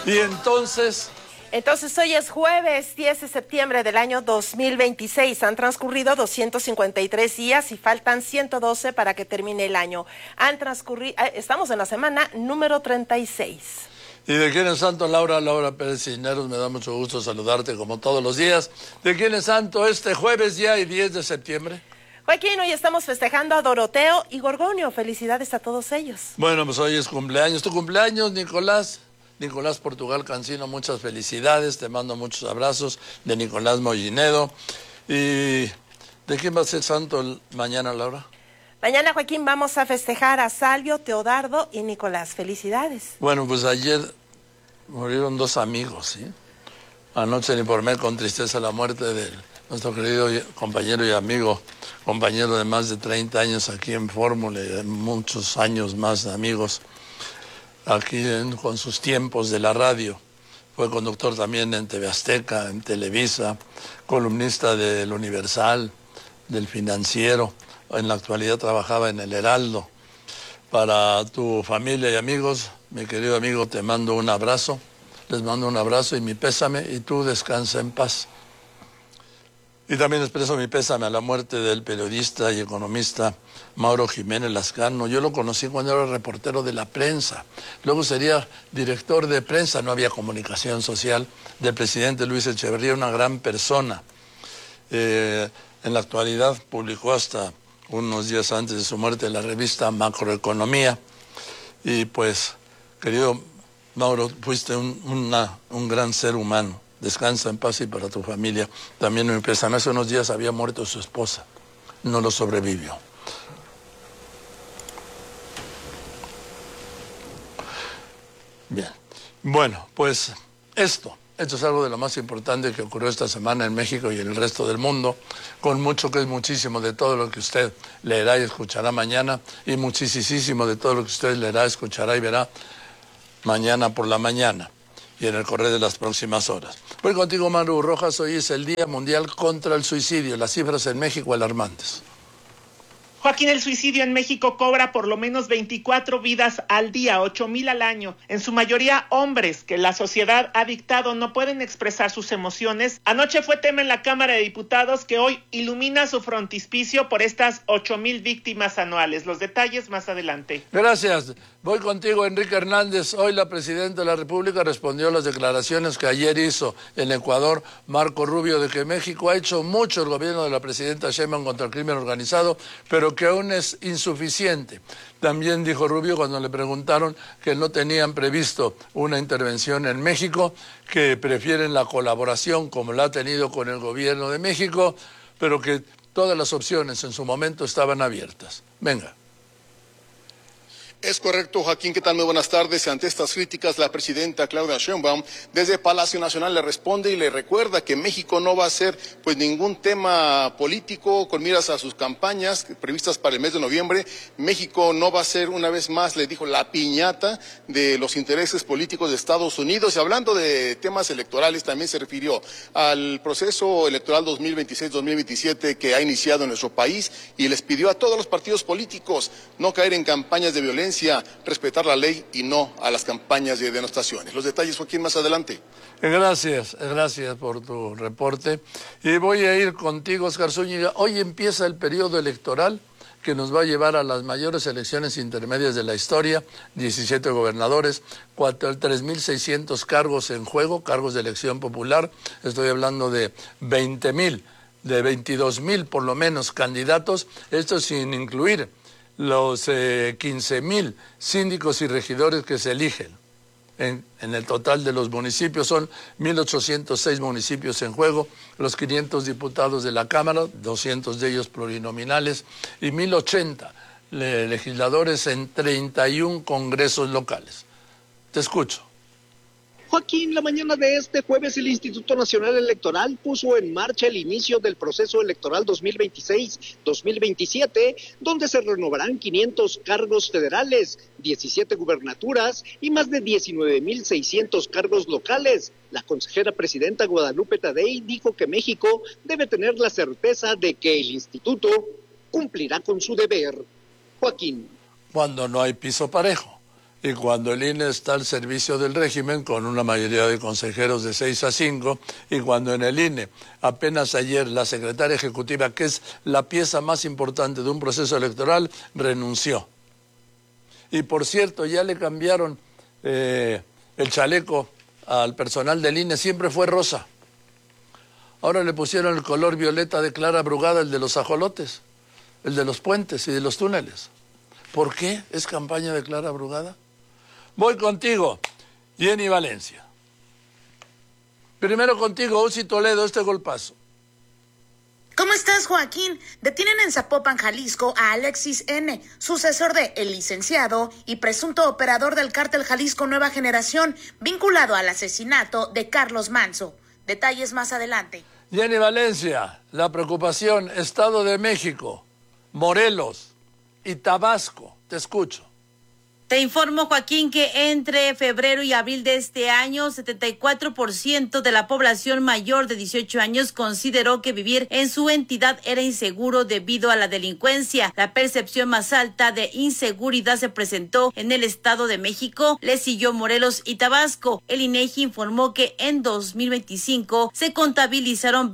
Y entonces hoy es jueves 10 de septiembre del año 2026. Han transcurrido 253 días y faltan 112 para que termine el año. Estamos en la semana número 36. ¿Y de quién es santo? Laura Pérez Cisneros, me da mucho gusto saludarte como todos los días. ¿De quién es santo este jueves ya y 10 de septiembre? Joaquín, hoy estamos festejando a Doroteo y Gorgonio. Felicidades a todos ellos. Bueno, pues hoy es cumpleaños. ¿Tu cumpleaños, Nicolás? Nicolás Portugal Cancino, muchas felicidades. Te mando muchos abrazos de Nicolás Mollinedo. ¿Y de quién va a ser santo mañana, Laura? Mañana, Joaquín, vamos a festejar a Salvio, Teodardo y Nicolás. Felicidades. Bueno, pues ayer murieron dos amigos, ¿sí? Anoche le informé con tristeza la muerte de nuestro querido compañero y amigo, compañero de más de 30 años aquí en Fórmula y de muchos años más de amigos aquí con sus tiempos de la radio. Fue conductor también en TV Azteca, en Televisa, columnista del Universal, del Financiero. En la actualidad trabajaba en el Heraldo. Para tu familia y amigos, mi querido amigo, te mando un abrazo. Les mando un abrazo y mi pésame, y tú descansa en paz. Y también expreso mi pésame a la muerte del periodista y economista Mauro Jiménez Lascano. Yo lo conocí cuando era reportero de la prensa. Luego sería director de prensa, no había comunicación social, del presidente Luis Echeverría, una gran persona. En la actualidad publicó hasta unos días antes de su muerte la revista Macroeconomía. Y pues, querido Mauro, fuiste un gran ser humano. Descansa en paz y para tu familia también me pesa. Hace unos días había muerto su esposa, no lo sobrevivió. Bien, bueno, pues esto es algo de lo más importante que ocurrió esta semana en México y en el resto del mundo, con mucho que es muchísimo de todo lo que usted leerá y escuchará mañana, y muchísimo de todo lo que usted leerá, escuchará y verá mañana por la mañana y en el correr de las próximas horas. Voy contigo, Maru Rojas. Hoy es el Día Mundial contra el Suicidio. Las cifras en México alarmantes. Joaquín, el suicidio en México cobra por lo menos 24 vidas al día, 8,000 al año. En su mayoría hombres que la sociedad ha dictado no pueden expresar sus emociones. Anoche fue tema en la Cámara de Diputados, que hoy ilumina su frontispicio por estas 8,000 víctimas anuales. Los detalles más adelante. Gracias. Voy contigo, Enrique Hernández. Hoy la Presidenta de la República respondió a las declaraciones que ayer hizo en Ecuador Marco Rubio de que México ha hecho mucho el gobierno de la Presidenta Sheinbaum contra el crimen organizado, pero que aún es insuficiente. También dijo Rubio, cuando le preguntaron que no tenían previsto una intervención en México, que prefieren la colaboración como la ha tenido con el gobierno de México, pero que todas las opciones en su momento estaban abiertas. Venga. Es correcto, Joaquín. ¿Qué tal? Muy buenas tardes. Ante estas críticas, la presidenta Claudia Sheinbaum desde Palacio Nacional le responde y le recuerda que México no va a ser pues ningún tema político con miras a sus campañas previstas para el mes de noviembre. México no va a ser, una vez más, le dijo, la piñata de los intereses políticos de Estados Unidos. Y hablando de temas electorales, también se refirió al proceso electoral 2026-2027 que ha iniciado en nuestro país y les pidió a todos los partidos políticos no caer en campañas de violencia, respetar la ley y no a las campañas de denostaciones. Los detalles, Joaquín, más adelante. Gracias por tu reporte. Y voy a ir contigo, Oscar Zúñiga. Hoy empieza el periodo electoral que nos va a llevar a las mayores elecciones intermedias de la historia, 17 gobernadores, 3.600 cargos en juego, cargos de elección popular. Estoy hablando de 20,000, de 22,000 por lo menos candidatos, esto sin incluir los 15,000 síndicos y regidores que se eligen. En el total de los municipios son 1.806 municipios en juego, los 500 diputados de la Cámara, 200 de ellos plurinominales, y 1.080 legisladores en 31 congresos locales. Te escucho. Joaquín, la mañana de este jueves el Instituto Nacional Electoral puso en marcha el inicio del proceso electoral 2026-2027, donde se renovarán 500 cargos federales, 17 gubernaturas y más de 19,600 cargos locales. La consejera presidenta Guadalupe Tadei dijo que México debe tener la certeza de que el instituto cumplirá con su deber. Joaquín. Cuando no hay piso parejo. y cuando el INE está al servicio del régimen con una mayoría de consejeros de 6 a 5, y cuando en el INE apenas ayer la secretaria ejecutiva, que es la pieza más importante de un proceso electoral, renunció. Y por cierto, ya le cambiaron el chaleco al personal del INE, siempre fue rosa. Ahora le pusieron el color violeta de Clara Brugada, el de los ajolotes, el de los puentes y de los túneles. ¿Por qué es campaña de Clara Brugada? Voy contigo, Jenny Valencia. Primero contigo, Uzi Toledo, este golpazo. ¿Cómo estás, Joaquín? Detienen en Zapopan, Jalisco, a Alexis N., sucesor de El Licenciado y presunto operador del cártel Jalisco Nueva Generación, vinculado al asesinato de Carlos Manzo. Detalles más adelante. Jenny Valencia, la preocupación, Estado de México, Morelos y Tabasco. Te escucho. Te informo, Joaquín, que entre febrero y abril de este año, 74% de la población mayor de 18 años consideró que vivir en su entidad era inseguro debido a la delincuencia. La percepción más alta de inseguridad se presentó en el Estado de México, le siguió Morelos y Tabasco. El INEGI informó que en 2025 se contabilizaron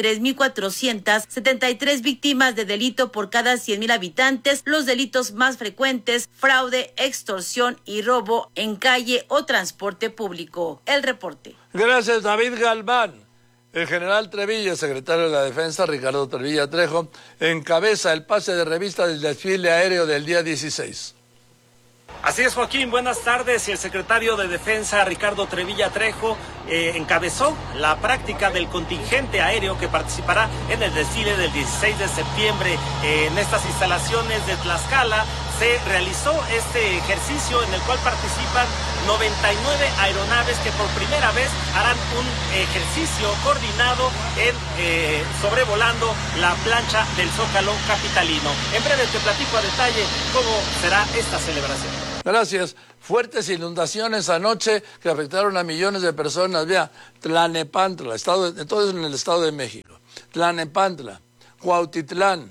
23.473 víctimas de delito por cada 100,000 habitantes. Los delitos más frecuentes: fraude, extorsión y robo en calle o transporte público. El reporte. Gracias, David Galván. El general Trevilla, secretario de la Defensa, Ricardo Trevilla Trejo, encabeza el pase de revista del desfile aéreo del día 16. Así es, Joaquín, buenas tardes. El secretario de Defensa, Ricardo Trevilla Trejo, encabezó la práctica del contingente aéreo que participará en el desfile del 16 de septiembre. En estas instalaciones de Tlaxcala se realizó este ejercicio en el cual participan 99 aeronaves que por primera vez harán un ejercicio coordinado en sobrevolando la plancha del Zócalo capitalino. En breve te platico a detalle cómo será esta celebración. Gracias. Fuertes inundaciones anoche que afectaron a millones de personas. Vea, Tlalnepantla, todo en el Estado de México. Tlalnepantla, Cuautitlán,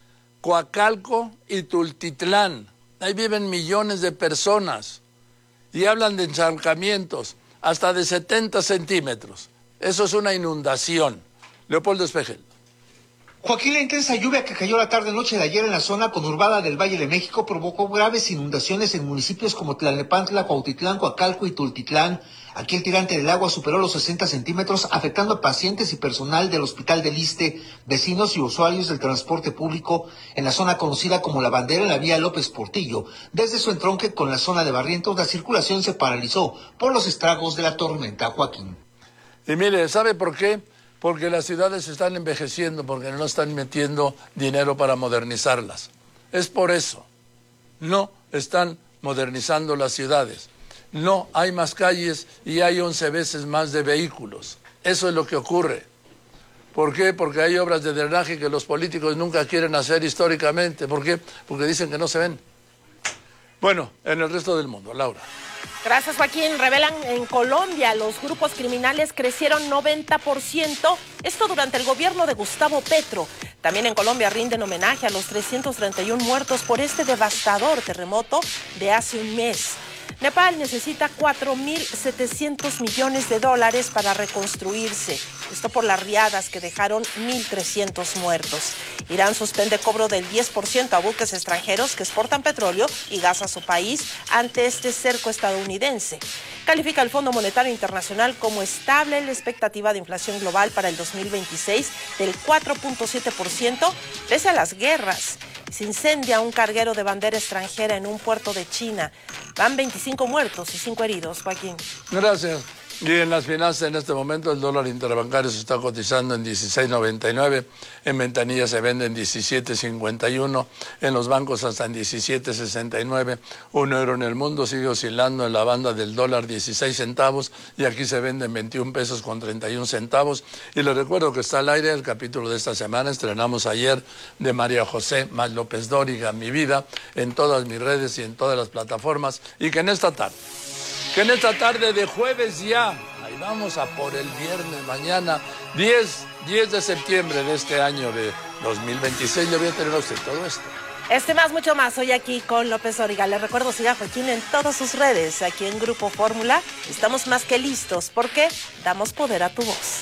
Coacalco y Tultitlán. Ahí viven millones de personas y hablan de encharcamientos hasta de 70 centímetros. Eso es una inundación. Leopoldo Espejel. Joaquín, la intensa lluvia que cayó la tarde-noche de ayer en la zona conurbada del Valle de México provocó graves inundaciones en municipios como Tlalnepantla, Cuautitlán, Coacalco y Tultitlán. Aquí el tirante del agua superó los 60 centímetros, afectando a pacientes y personal del Hospital del Iste, vecinos y usuarios del transporte público en la zona conocida como La Bandera en la vía López Portillo. Desde su entronque con la zona de Barrientos, la circulación se paralizó por los estragos de la tormenta, Joaquín. Y mire, ¿sabe por qué? Porque las ciudades están envejeciendo, porque no están metiendo dinero para modernizarlas. Es por eso. No están modernizando las ciudades. No hay más calles y hay 11 veces más de vehículos. Eso es lo que ocurre. ¿Por qué? Porque hay obras de drenaje que los políticos nunca quieren hacer históricamente. ¿Por qué? Porque dicen que no se ven. Bueno, en el resto del mundo, Laura. Gracias, Joaquín. Revelan en Colombia los grupos criminales crecieron 90%, esto durante el gobierno de Gustavo Petro. También en Colombia rinden homenaje a los 331 muertos por este devastador terremoto de hace un mes. Nepal necesita $4.700 millones para reconstruirse. Esto por las riadas que dejaron 1.300 muertos. Irán suspende cobro del 10% a buques extranjeros que exportan petróleo y gas a su país ante este cerco estadounidense. Califica el Fondo Monetario Internacional como estable la expectativa de inflación global para el 2026 del 4.7%, pese a las guerras. Se incendia un carguero de bandera extranjera en un puerto de China. Van 25 muertos y 5 heridos, Joaquín. Gracias. Y en las finanzas en este momento el dólar interbancario se está cotizando en 16.99, en ventanilla se vende en 17.51, en los bancos hasta en 17.69, un euro en el mundo sigue oscilando en la banda del dólar 16 centavos y aquí se vende en 21 pesos con 31 centavos. Y les recuerdo que está al aire el capítulo de esta semana, estrenamos ayer de María José Más López Dóriga, Mi Vida, en todas mis redes y en todas las plataformas, y que en esta tarde de jueves ya, ahí vamos a por el viernes, mañana, 10 de septiembre de este año de 2026, le voy a tener a usted todo esto. Más, mucho más, hoy aquí con López Dóriga. Les recuerdo, siga a Joaquín en todas sus redes, aquí en Grupo Fórmula. Estamos más que listos, porque damos poder a tu voz.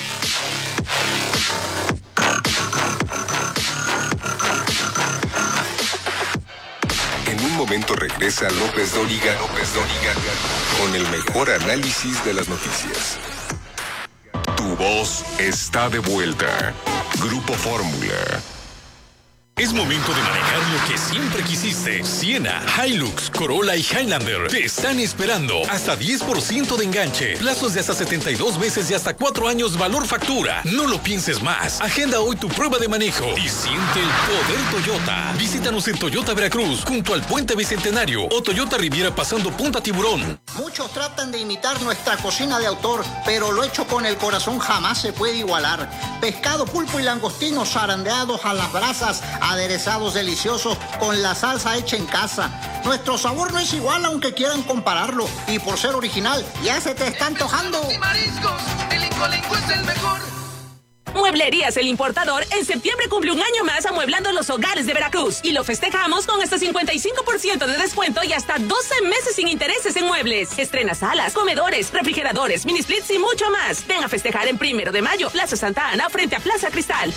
En un momento regresa López Dóriga con el mejor análisis de las noticias. Tu voz está de vuelta. Grupo Fórmula. Es momento de manejar lo que siempre quisiste. Siena, Hilux, Corolla y Highlander te están esperando. Hasta 10% de enganche. Plazos de hasta 72 meses y hasta 4 años valor factura. No lo pienses más. Agenda hoy tu prueba de manejo y siente el poder Toyota. Visítanos en Toyota Veracruz, junto al Puente Bicentenario, o Toyota Riviera pasando Punta Tiburón. Muchos tratan de imitar nuestra cocina de autor, pero lo hecho con el corazón jamás se puede igualar. Pescado, pulpo y langostinos zarandeados a las brasas, aderezados deliciosos con la salsa hecha en casa. Nuestro sabor no es igual aunque quieran compararlo, y por ser original ya se te está antojando. Y mariscos, el Incolenco es el mejor. Mueblerías El Importador en septiembre cumple un año más amueblando los hogares de Veracruz y lo festejamos con hasta 55% de descuento y hasta 12 meses sin intereses en muebles. Estrena salas, comedores, refrigeradores, mini splits y mucho más. Ven a festejar en 1 de mayo, Plaza Santa Ana frente a Plaza Cristal.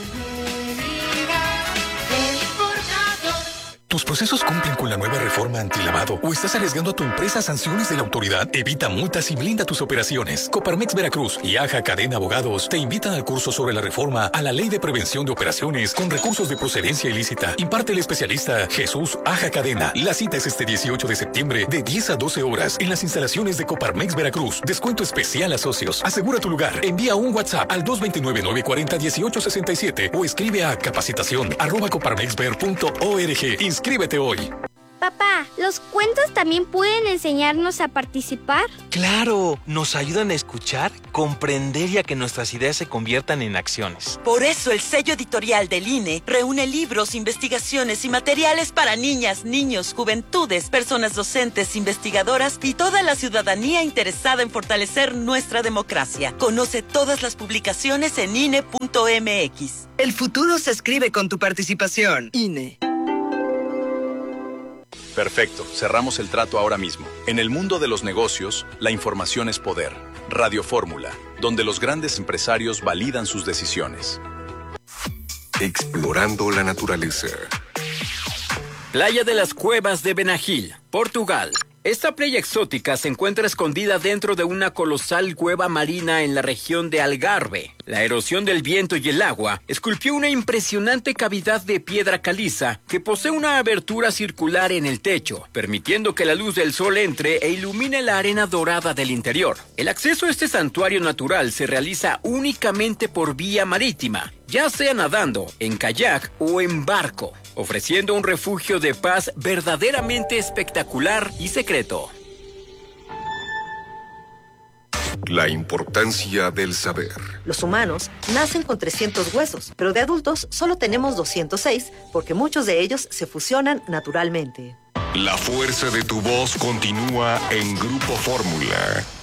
¿Tus procesos cumplen con la nueva reforma antilavado o estás arriesgando a tu empresa a sanciones de la autoridad? Evita multas y blinda tus operaciones. Coparmex Veracruz y Aja Cadena Abogados te invitan al curso sobre la reforma a la Ley de Prevención de Operaciones con recursos de procedencia ilícita. Imparte el especialista Jesús Aja Cadena. La cita es este 18 de septiembre de 10 a 12 horas en las instalaciones de Coparmex Veracruz. Descuento especial a socios. Asegura tu lugar. Envía un WhatsApp al 229-940-1867 o escribe a capacitación@coparmexver.org. Inscríbete hoy. Papá, ¿los cuentos también pueden enseñarnos a participar? ¡Claro! Nos ayudan a escuchar, comprender y a que nuestras ideas se conviertan en acciones. Por eso el sello editorial del INE reúne libros, investigaciones y materiales para niñas, niños, juventudes, personas docentes, investigadoras y toda la ciudadanía interesada en fortalecer nuestra democracia. Conoce todas las publicaciones en INE.mx. El futuro se escribe con tu participación. INE. Perfecto, cerramos el trato ahora mismo. En el mundo de los negocios, la información es poder. Radio Fórmula, donde los grandes empresarios validan sus decisiones. Explorando la naturaleza. Playa de las Cuevas de Benagil, Portugal. Esta playa exótica se encuentra escondida dentro de una colosal cueva marina en la región de Algarve. La erosión del viento y el agua esculpió una impresionante cavidad de piedra caliza que posee una abertura circular en el techo, permitiendo que la luz del sol entre e ilumine la arena dorada del interior. El acceso a este santuario natural se realiza únicamente por vía marítima, ya sea nadando, en kayak o en barco, ofreciendo un refugio de paz verdaderamente espectacular y secreto. La importancia del saber. Los humanos nacen con 300 huesos, pero de adultos solo tenemos 206 porque muchos de ellos se fusionan naturalmente. La fuerza de tu voz continúa en Grupo Fórmula.